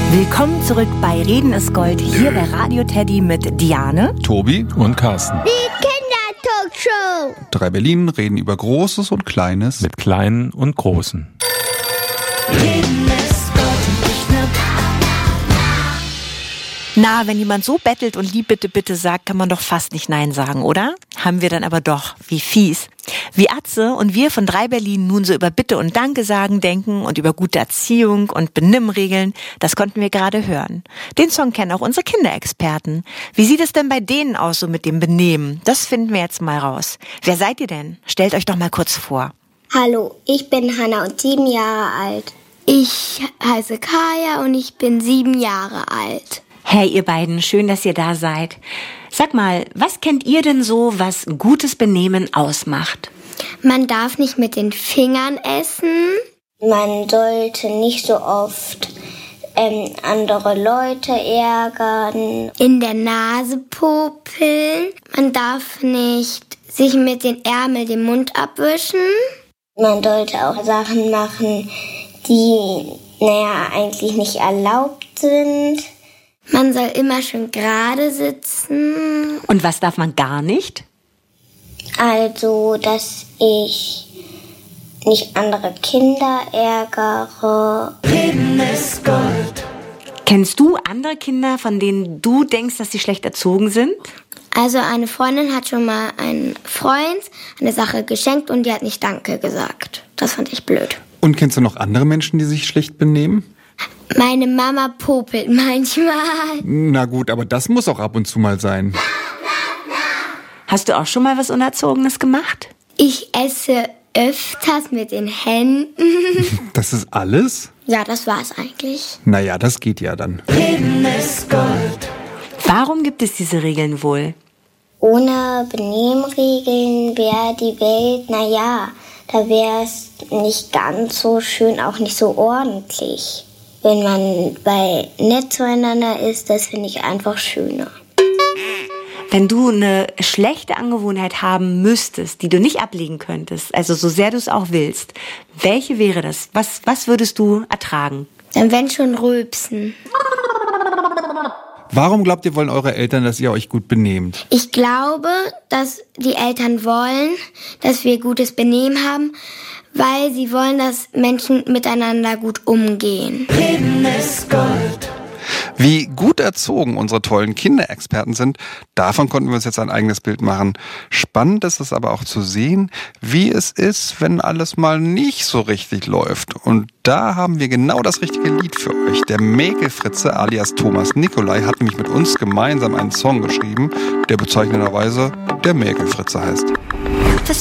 Willkommen zurück bei Reden ist Gold, hier bei Radio Teddy mit Diane, Tobi und Carsten. Die Kindertalkshow. 3 Berlin reden über Großes und Kleines. Mit Kleinen und Großen. Reden ist Gold und nicht nur Na, wenn jemand so bettelt und lieb bitte, bitte sagt, kann man doch fast nicht Nein sagen, oder? Haben wir dann aber doch. Wie fies. Wie Atze und wir von 3 Berlin nun so über Bitte und Danke sagen denken und über gute Erziehung und Benimmregeln, das konnten wir gerade hören. Den Song kennen auch unsere Kinderexperten. Wie sieht es denn bei denen aus so mit dem Benehmen? Das finden wir jetzt mal raus. Wer seid ihr denn? Stellt euch doch mal kurz vor. Hallo, ich bin Hanna und 7 Jahre alt. Ich heiße Kaya und ich bin 7 Jahre alt. Hey, ihr beiden, schön, dass ihr da seid. Sag mal, was kennt ihr denn so, was gutes Benehmen ausmacht? Man darf nicht mit den Fingern essen. Man sollte nicht so oft andere Leute ärgern. In der Nase popeln. Man darf nicht sich mit den Ärmeln den Mund abwischen. Man sollte auch Sachen machen, die, eigentlich nicht erlaubt sind. Man soll immer schön gerade sitzen. Und was darf man gar nicht? Also, dass ich nicht andere Kinder ärgere. Reden ist Gold. Kennst du andere Kinder, von denen du denkst, dass sie schlecht erzogen sind? Also eine Freundin hat schon mal einem Freund eine Sache geschenkt und die hat nicht Danke gesagt. Das fand ich blöd. Und kennst du noch andere Menschen, die sich schlecht benehmen? Meine Mama popelt manchmal. Na gut, aber das muss auch ab und zu mal sein. Hast du auch schon mal was Unerzogenes gemacht? Ich esse öfters mit den Händen. Das ist alles? Ja, das war's eigentlich. Naja, das geht ja dann. Reden ist Gold. Warum gibt es diese Regeln wohl? Ohne Benimmregeln wäre die Welt, da wäre es nicht ganz so schön, auch nicht so ordentlich. Wenn man nett zueinander ist, das finde ich einfach schöner. Wenn du eine schlechte Angewohnheit haben müsstest, die du nicht ablegen könntest, also so sehr du es auch willst, welche wäre das? Was würdest du ertragen? Dann wenn schon rülpsen. Warum glaubt ihr, wollen eure Eltern, dass ihr euch gut benehmt? Ich glaube, dass die Eltern wollen, dass wir gutes Benehmen haben, weil sie wollen, dass Menschen miteinander gut umgehen. Reden ist Gold. Wie gut erzogen unsere tollen Kinderexperten sind, davon konnten wir uns jetzt ein eigenes Bild machen. Spannend ist es aber auch zu sehen, wie es ist, wenn alles mal nicht so richtig läuft. Und da haben wir genau das richtige Lied für euch. Der Mäkelfritze alias Thomas Nicolai hat nämlich mit uns gemeinsam einen Song geschrieben, der bezeichnenderweise der Mäkelfritze heißt.